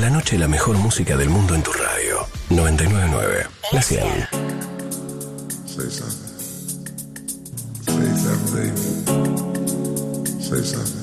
la noche la mejor música del mundo en tu radio. 99.9. La 100. Say something. Say something, baby. Say something.